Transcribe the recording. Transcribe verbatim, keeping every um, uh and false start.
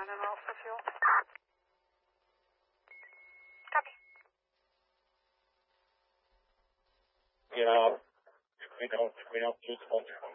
and off for fuel. Copy. Yeah, if we don't, if we don't do the whole